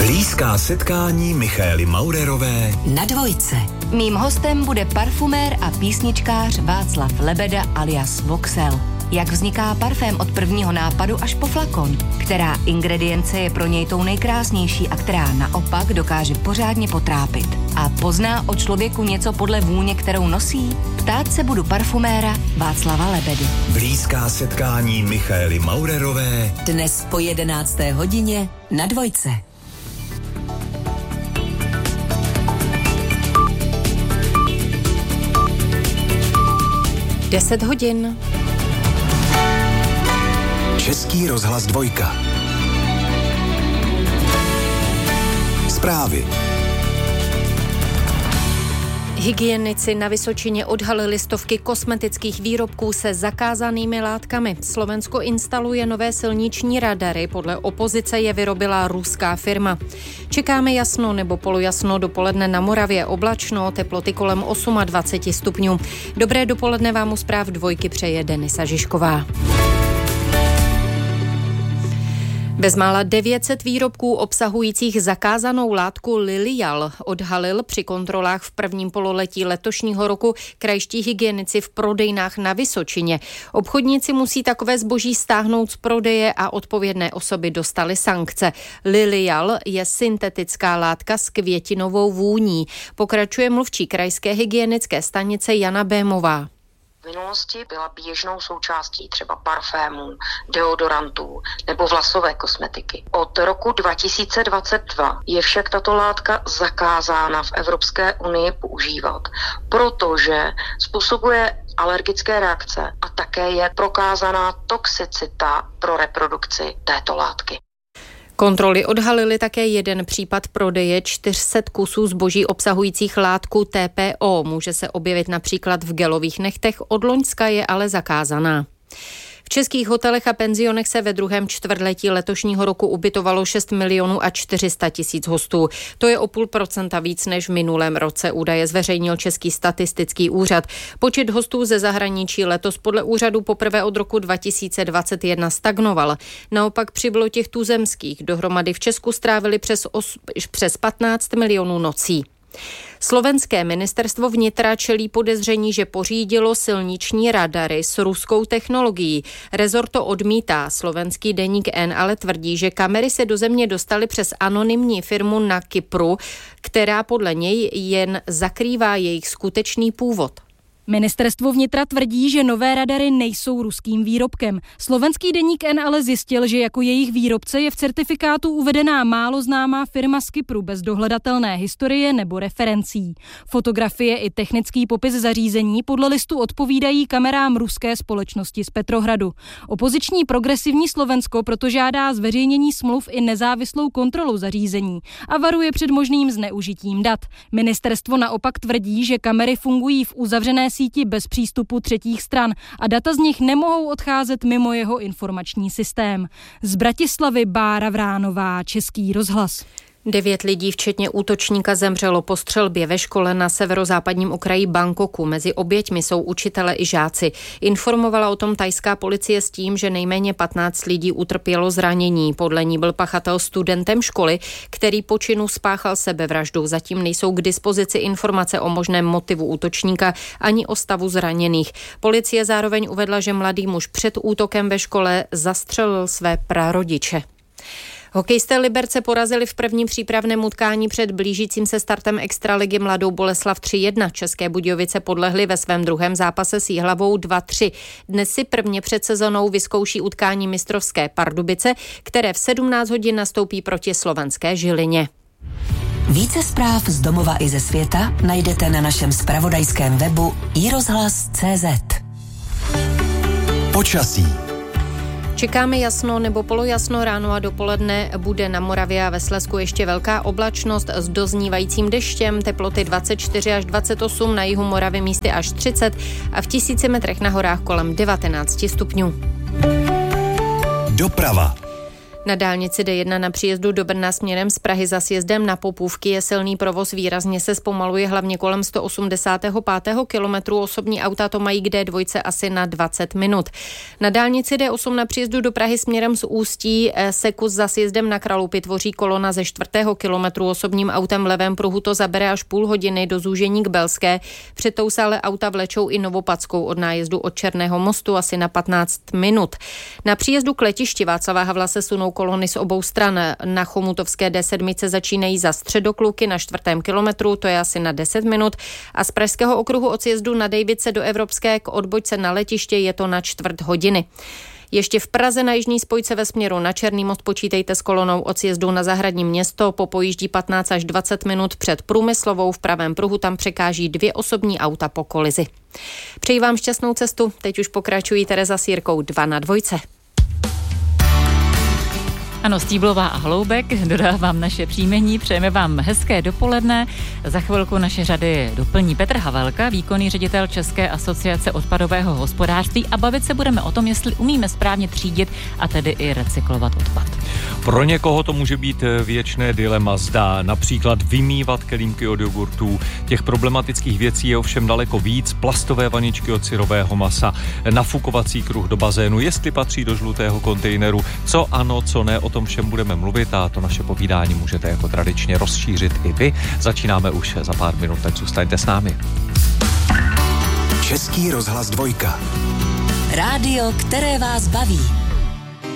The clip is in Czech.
Blízká setkání Michaely Maurerové na Dvojce. Mým hostem bude parfumér a písničkář Václav Lebeda alias Voxel. Jak vzniká parfém od prvního nápadu až po flakon? Která ingredience je pro něj tou nejkrásnější a která naopak dokáže pořádně potrápit? A pozná o člověku něco podle vůně, kterou nosí? Ptát se budu parfuméra Václava Lebedy. Blízká setkání Michaely Maurerové dnes po 11. hodině na Dvojce. 10 hodin. Český rozhlas Dvojka. Zprávy. Hygienici na Vysočině odhalili stovky kosmetických výrobků se zakázanými látkami. Slovensko instaluje nové silniční radary, podle opozice je vyrobila ruská firma. Čekáme jasno nebo polojasno, dopoledne na Moravě oblačno, teploty kolem 28 stupňů. Dobré dopoledne vám u zpráv Dvojky přeje Denisa Žižková. Bezmála 900 výrobků obsahujících zakázanou látku Lilial odhalil při kontrolách v prvním pololetí letošního roku krajští hygienici v prodejnách na Vysočině. Obchodníci musí takové zboží stáhnout z prodeje a odpovědné osoby dostaly sankce. Lilial je syntetická látka s květinovou vůní. Pokračuje mluvčí krajské hygienické stanice Jana Bémová. V minulosti byla běžnou součástí třeba parfémů, deodorantů nebo vlasové kosmetiky. Od roku 2022 je však tato látka zakázána v Evropské unii používat, protože způsobuje alergické reakce a také je prokázaná toxicita pro reprodukci této látky. Kontroly odhalily také jeden případ prodeje 400 kusů zboží obsahujících látku TPO. Může se objevit například v gelových nechtech, od loňska je ale zakázaná. V českých hotelech a penzionech se ve druhém čtvrtletí letošního roku ubytovalo 6 milionů a 400 tisíc hostů. To je o 0,5% víc než v minulém roce, údaje zveřejnil Český statistický úřad. Počet hostů ze zahraničí letos podle úřadu poprvé od roku 2021 stagnoval. Naopak přibylo těch tuzemských. Dohromady v Česku strávili přes 15 milionů nocí. Slovenské ministerstvo vnitra čelí podezření, že pořídilo silniční radary s ruskou technologií. Rezort to odmítá. Slovenský deník N ale tvrdí, že kamery se do země dostaly přes anonymní firmu na Kypru, která podle něj jen zakrývá jejich skutečný původ. Ministerstvo vnitra tvrdí, že nové radary nejsou ruským výrobkem. Slovenský deník N ale zjistil, že jako jejich výrobce je v certifikátu uvedená málo známá firma z Kypru bez dohledatelné historie nebo referencí. Fotografie i technický popis zařízení podle listu odpovídají kamerám ruské společnosti z Petrohradu. Opoziční Progresivní Slovensko proto žádá zveřejnění smluv i nezávislou kontrolu zařízení a varuje před možným zneužitím dat. Ministerstvo naopak tvrdí, že kamery fungují v uzavřené síti bez přístupu třetích stran a data z nich nemohou odcházet mimo jeho informační systém. Z Bratislavy Bára Vránová, Český rozhlas. 9 lidí, včetně útočníka, zemřelo po střelbě ve škole na severozápadním okraji Bangkoku. Mezi oběťmi jsou učitelé i žáci. Informovala o tom thajská policie s tím, že nejméně 15 lidí utrpělo zranění. Podle ní byl pachatel studentem školy, který po činu spáchal sebevraždu. Zatím nejsou k dispozici informace o možném motivu útočníka ani o stavu zraněných. Policie zároveň uvedla, že mladý muž před útokem ve škole zastřelil své prarodiče. Hokejisté Liberce porazili v prvním přípravném utkání před blížícím se startem extraligy Mladou Boleslav 3-1. České Budějovice podlehly ve svém druhém zápase s Jihlavou 2-3. Dnes si prvně před sezonou vyzkouší utkání mistrovské Pardubice, které v 17 hodin nastoupí proti slovenské Žilině. Více zpráv z domova i ze světa najdete na našem zpravodajském webu iRozhlas.cz. Počasí. Čekáme jasno nebo polojasno, ráno a dopoledne bude na Moravě a ve Slezsku ještě velká oblačnost s doznívajícím deštěm, teploty 24 až 28, na jihu Moravy místy až 30 a v 1000 metrech na horách kolem 19 stupňů. Doprava. Na dálnici D1 na příjezdu do Brna směrem z Prahy za sjezdem na Popůvky je silný provoz, výrazně se zpomaluje hlavně kolem 185. kilometru. Osobní auta to mají k D2 asi na 20 minut. Na dálnici D8 na příjezdu do Prahy směrem z Ústí se kus za sjezdem na Kralupy tvoří kolona ze 4. kilometru. Osobním autem v levém pruhu to zabere až půl hodiny do zúžení k Belské. Před tou se ale auta vlečou i Novopadskou od nájezdu od Černého mostu asi na 15 minut. Na příjezdu k letišti Václava Havla se sunou kolony z obou stran. Na chomutovské D7 začínají za Středokluky na 4. kilometru, to je asi na 10 minut. A z pražského okruhu od sjezdu na Dejvice do Evropské k odbočce na letiště je to na čtvrt hodiny. Ještě v Praze na jižní spojce ve směru na Černý most počítejte s kolonou od sjezdu na Zahradní Město. Popojíždí 15 až 20 minut před Průmyslovou. V pravém pruhu tam překáží 2 osobní auta po kolizi. Přeji vám šťastnou cestu. Teď už pokračují Tereza s Jirkou 2 na 2. Ano, Stíblová a Holoubek, dodávám naše příjmení, přejeme vám hezké dopoledne. Za chvilku naše řady doplní Petr Havelka, výkonný ředitel České asociace odpadového hospodářství, a bavit se budeme o tom, jestli umíme správně třídit a tedy i recyklovat odpad. Pro někoho to může být věčné dilema, zda například vymývat kelímky od jogurtů. Těch problematických věcí je ovšem daleko víc. Plastové vaničky od syrového masa, nafukovací kruh do bazénu, jestli patří do žlutého kontejneru, co ano, co ne, o tom všem budeme mluvit a to naše povídání můžete jako tradičně rozšířit i vy. Začínáme už za pár minut, tak zůstaňte s námi. Český rozhlas 2. Rádio, které vás baví.